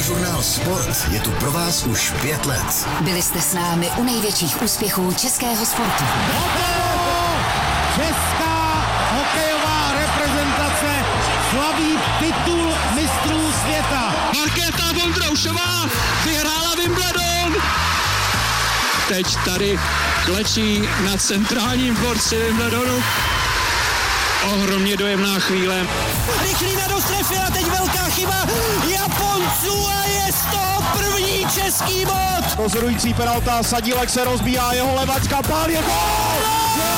Radiožurnál Sport je tu pro vás už 5 let. Byli jste s námi u největších úspěchů českého sportu. Česká hokejová reprezentace slaví titul mistrů světa. Markéta Vondroušová vyhrála Wimbledon. Teď tady klečí na centrálním dvorci Wimbledonu. Ohromně dojemná chvíle. Rychlina do strefy a teď velká chyba Japonců a je z toho první český bod. Pozorující penalta, Sadílek se rozbíhá, jeho levačka, pál je gól! Je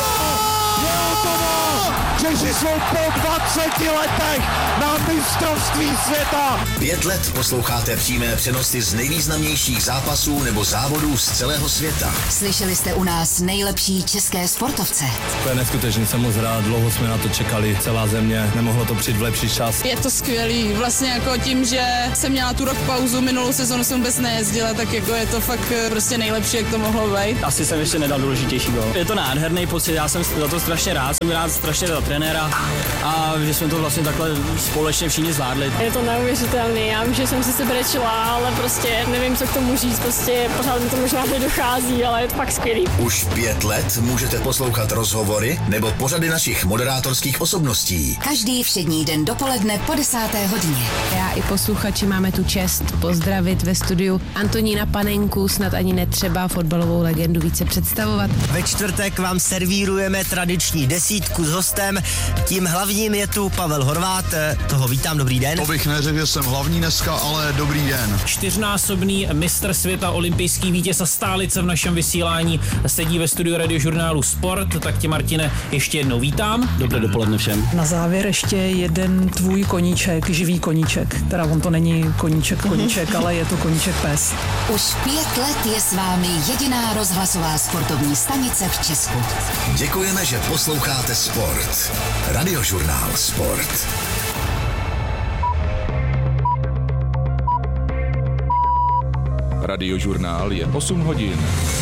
hotovo! Češi jsou po 20 letech na mistrovství světa. 5 let posloucháte přímé přenosy z nejvýznamnějších zápasů nebo závodů z celého světa. Slyšeli jste u nás nejlepší české sportovce. To je neskutečný, jsem moc rád, dlouho jsme na to čekali, celá země, nemohlo to přijít v lepší čas. Je to skvělý, vlastně jako tím, že jsem měla tu rok pauzu, minulou sezonu jsem vůbec nejezdila, tak jako je to fakt prostě nejlepší, jak to mohlo být. Asi jsem ještě nedal důležitější gól. Je to nádherný pocit, já jsem za to strašně rád, jsem rád strašně za trenéra a že jsme to vlastně takhle společně všichni zvládli. Je to neuvěřitelný, já vím, že jsem si sebrečila, ale prostě nevím, co k tomu říct, prostě pořád mi to možná nedochází, ale je to fakt skvělý. Už 5 let můžete poslouchat rozhovory nebo pořady našich moderátorských osobností. Každý všední den dopoledne po 10. hodině. Já i posluchači máme tu čest pozdravit ve studiu Antonína Panenku, snad ani netřeba fotbalovou legendu více představovat. Ve čtvrtek vám servírujeme tradiční desítku s hostem. Tím hlavním je tu Pavel Horvát, toho vítám, dobrý den. To bych neřekl, že jsem hlavní dneska, ale dobrý den. 4násobný mistr světa, olympijský vítěz a stálice v našem vysílání sedí ve studiu Radiožurnálu Sport, tak tě, Martine, ještě jednou vítám. Dobré dopoledne všem. Na závěr ještě jeden tvůj koníček, živý koníček, teda on to není koníček, ale je to koníček pes. Už 5 let je s vámi jediná rozhlasová sportovní stanice v Česku. Děkujeme, že posloucháte Sport. Radiožurnál Sport. Radiožurnál je 8 hodin.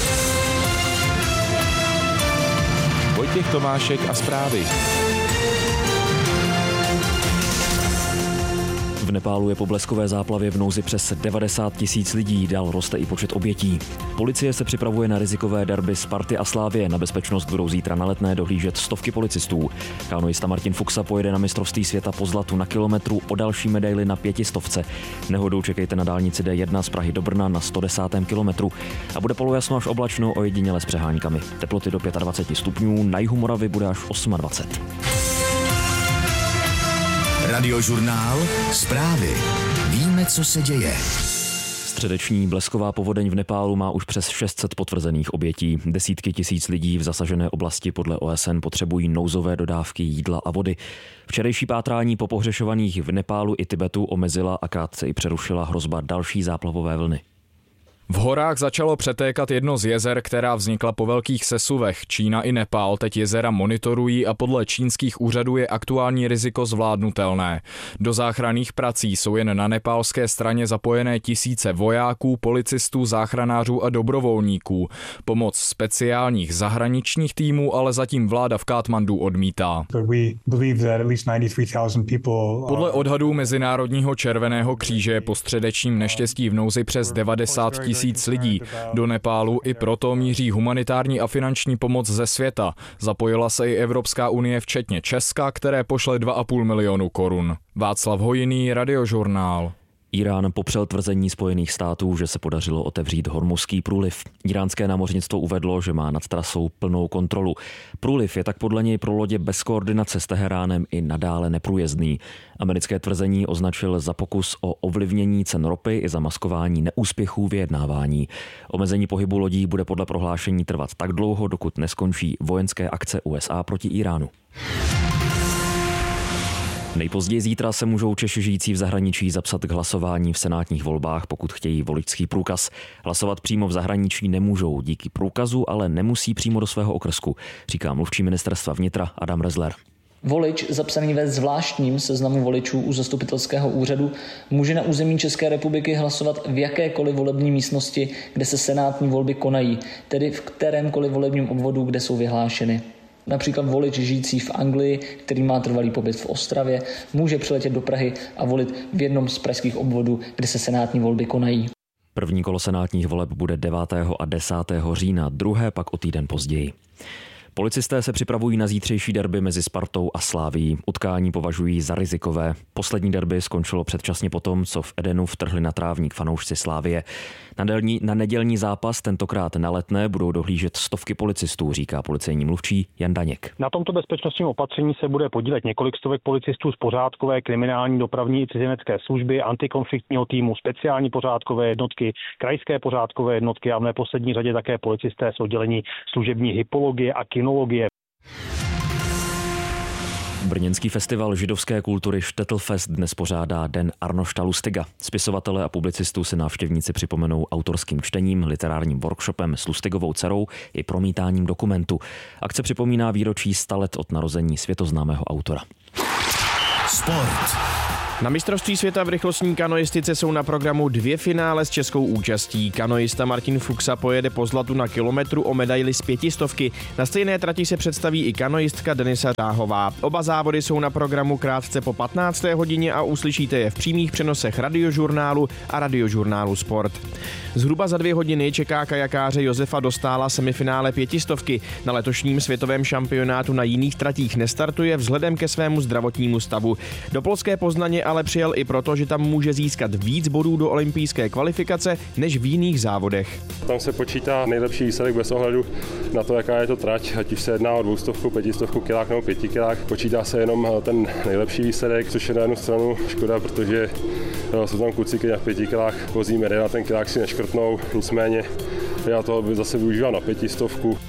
Vojtěch Tomášek a zprávy. V Nepálu je po bleskové záplavě v nouzi přes 90 000 lidí, dál roste i počet obětí. Policie se připravuje na rizikové derby Sparty a Slávie. Na bezpečnost budou zítra na Letné dohlížet stovky policistů. Kanoista Martin Fuxa pojede na mistrovství světa po zlatu na kilometru, o další medaili na 500. Nehodou čekejte na dálnici D1 z Prahy do Brna na 110. kilometru a bude polojasno až oblačno, ojediněle s přeháňkami. Teploty do 25 stupňů, na jihu Moravy bude až 28. Radiožurnál Zprávy. Víme, co se děje. Středeční blesková povodeň v Nepálu má už přes 600 potvrzených obětí. Desítky tisíc lidí v zasažené oblasti podle OSN potřebují nouzové dodávky jídla a vody. Včerejší pátrání po pohřešovaných v Nepálu i Tibetu omezila a krátce i přerušila hrozba další záplavové vlny. V horách začalo přetékat jedno z jezer, která vznikla po velkých sesuvech. Čína i Nepál teď jezera monitorují a podle čínských úřadů je aktuální riziko zvládnutelné. Do záchranných prací jsou jen na nepálské straně zapojené tisíce vojáků, policistů, záchranářů a dobrovolníků. Pomoc speciálních zahraničních týmů ale zatím vláda v Katmandu odmítá. Podle odhadů Mezinárodního červeného kříže je po středečním neštěstí v nouzi přes 90 000 lidí. Do Nepálu i proto míří humanitární a finanční pomoc ze světa. Zapojila se i Evropská unie včetně Česka, které pošle 2,5 milionu korun. Václav Hojný, Radiožurnál. Irán popřel tvrzení Spojených států, že se podařilo otevřít Hormuzský průliv. Iránské námořnictvo uvedlo, že má nad trasou plnou kontrolu. Průliv je tak podle něj pro lodě bez koordinace s Teheránem i nadále neprůjezdný. Americké tvrzení označil za pokus o ovlivnění cen ropy i za maskování neúspěchů vyjednávání. Omezení pohybu lodí bude podle prohlášení trvat tak dlouho, dokud neskončí vojenské akce USA proti Iránu. Nejpozději zítra se můžou Češi žijící v zahraničí zapsat k hlasování v senátních volbách, pokud chtějí voličský průkaz. Hlasovat přímo v zahraničí nemůžou díky průkazu, ale nemusí přímo do svého okrsku, říká mluvčí ministerstva vnitra Adam Rezler. Volič zapsaný ve zvláštním seznamu voličů u zastupitelského úřadu může na území České republiky hlasovat v jakékoliv volební místnosti, kde se senátní volby konají, tedy v kterémkoliv volebním obvodu, kde jsou vyhlášeny. Například volič žijící v Anglii, který má trvalý pobyt v Ostravě, může přiletět do Prahy a volit v jednom z pražských obvodů, kde se senátní volby konají. První kolo senátních voleb bude 9. a 10. října, druhé pak o týden později. Policisté se připravují na zítřejší derby mezi Spartou a Slavií. Utkání považují za rizikové. Poslední derby skončilo předčasně potom, co v Edenu vtrhli na trávník fanoušci Slavie. Na nedělní zápas, tentokrát na Letné, budou dohlížet stovky policistů, říká policejní mluvčí Jan Daněk. Na tomto bezpečnostním opatření se bude podílet několik stovek policistů z pořádkové, kriminální, dopravní i cizinecké služby, antikonfliktního týmu, speciální pořádkové jednotky, krajské pořádkové jednotky a v neposlední řadě také policisté z oddělení služební hypologie a kinologie. Brněnský festival židovské kultury Štettlfest dnes pořádá Den Arnošta Lustiga. Spisovatele a publicistu si návštěvníci připomenou autorským čtením, literárním workshopem s Lustigovou dcerou i promítáním dokumentu. Akce připomíná výročí 100 let od narození světoznámého autora. Sport. Na mistrovství světa v rychlostní kanoistice jsou na programu 2 finále s českou účastí. Kanoista Martin Fuxa pojede po zlatu na kilometru o medaili z 500. Na stejné trati se představí i kanoistka Denisa Táhová. Oba závody jsou na programu krátce po 15. hodině a uslyšíte je v přímých přenosech Radiožurnálu a Radiožurnálu Sport. Zhruba za 2 hodiny čeká kajakáře Josefa Dostála semifinále 500. Na letošním světovém šampionátu na jiných tratích nestartuje vzhledem ke svému zdravotnímu stavu. Do polské Poznaně ale přijel i proto, že tam může získat víc bodů do olympijské kvalifikace než v jiných závodech. Tam se počítá nejlepší výsledek bez ohledu na to, jaká je to trať, ať už se jedná o 200, 500 kilách nebo 5 kilách. Počítá se jenom ten nejlepší výsledek, což je na jednu stranu škoda, protože jsou tam kluci, kteří na 5 kilách vozí medaile, ten kilák si neškrtnou, nicméně já to zase využívám na 500.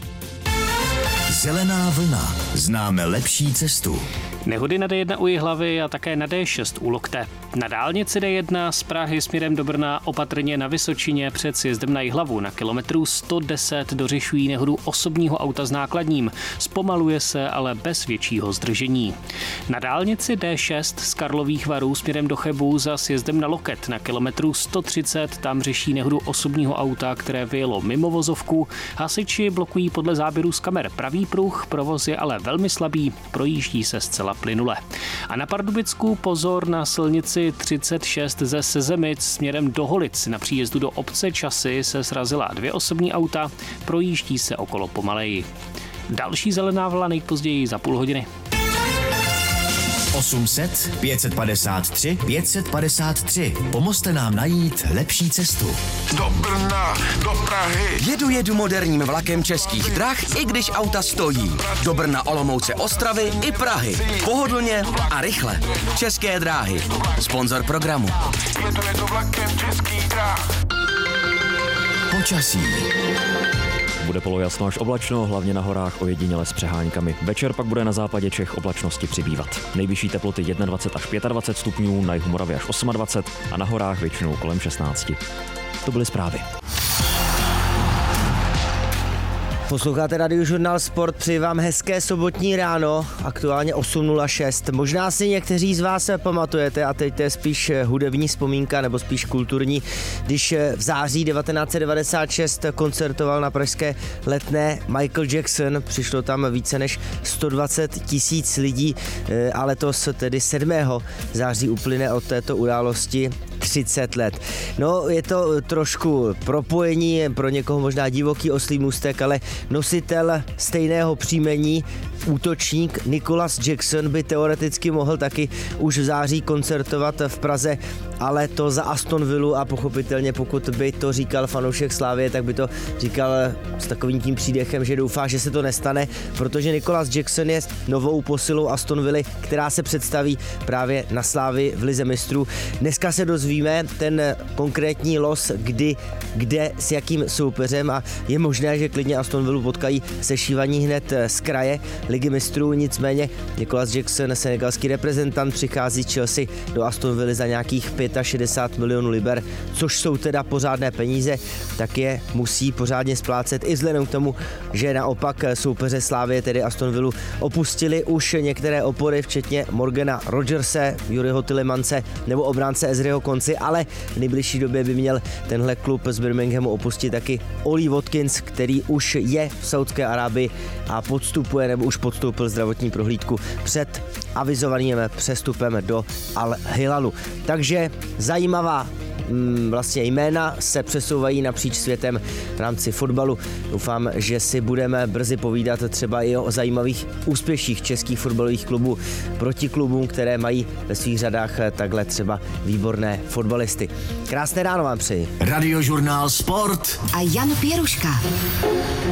Zelená vlna. Známe lepší cestu. Nehody na D1 u Jihlavy a také na D6 u Lokte. Na dálnici D1 z Prahy směrem do Brna opatrně na Vysočině před sjezdem na Jihlavu na kilometru 110 dořešují nehodu osobního auta s nákladním. Zpomaluje se, ale bez většího zdržení. Na dálnici D6 z Karlových Varů směrem do Chebu za sjezdem na Loket na kilometru 130 tam řeší nehodu osobního auta, které vyjelo mimo vozovku. Hasiči blokují podle záběrů z kamer pravý pruh, provoz je ale velmi slabý, projíždí se zcela plynule. A na Pardubicku pozor na silnici 36 ze Sezemic směrem do Holic. Na příjezdu do obce Časy se srazila 2 osobní auta, projíždí se okolo pomaleji. Další zelená vlna nejpozději za půl hodiny. 800 553 553. Pomozte nám najít lepší cestu. Do Brna, do Prahy. Jedu moderním vlakem Českých drah, i když auta stojí. Do Brna, Olomouce, Ostravy i Prahy. Pohodlně a rychle. České dráhy. Sponzor programu. Jedu vlakem Českých drah. Počasí. Bude polojasno až oblačno, hlavně na horách ojediněle s přeháňkami. Večer pak bude na západě Čech oblačnosti přibývat. Nejvyšší teploty 21 až 25 stupňů, na jihu Moravy až 28 a na horách většinou kolem 16. To byly zprávy. Posloucháte Radiožurnál Sport, přeji vám hezké sobotní ráno, aktuálně 8:06. Možná si někteří z vás pamatujete, a teď to je spíš hudební vzpomínka, nebo spíš kulturní, když v září 1996 koncertoval na pražské Letné Michael Jackson. Přišlo tam více než 120 000 lidí a letos tedy 7. září uplyne od této události 30 let. No, je to trošku propojení, pro někoho možná divoký oslí můstek, ale nositel stejného příjmení, útočník Nicholas Jackson by teoreticky mohl taky už v září koncertovat v Praze, ale to za Aston Villu a pochopitelně pokud by to říkal fanoušek Slavie, tak by to říkal s takovým tím přídechem, že doufá, že se to nestane, protože Nicholas Jackson je novou posilou Aston Villy, která se představí právě na Slavii v Lize mistrů. Dneska se dozvíme ten konkrétní los, kdy, kde, s jakým soupeřem a je možné, že klidně Aston Villu potkají sešívaní hned z kraje Ligy mistrů, nicméně Nicholas Jackson, senegalský reprezentant, přichází Chelsea do Aston Villy za nějakých 65 milionů liber, což jsou teda pořádné peníze, tak je musí pořádně splácet i vzhledem k tomu, že naopak soupeře Slavie, tedy Aston Villu, opustili už některé opory, včetně Morgana Rodgerse, Juriho Tillemance nebo obránce Ezriho Konci, ale v nejbližší době by měl tenhle klub z Birminghamu opustit taky Ollie Watkins, který už je v Saudské Arábii a podstupuje nebo už podstoupil zdravotní prohlídku před avizovaným přestupem do Al Hilalu. Takže zajímavá vlastně jména se přesouvají napříč světem v rámci fotbalu. Doufám, že si budeme brzy povídat třeba i o zajímavých úspěších českých fotbalových klubů proti klubům, které mají ve svých řadách takhle třeba výborné fotbalisty. Krásné ráno vám přeji. Radiožurnál Sport a Jan Pěruška.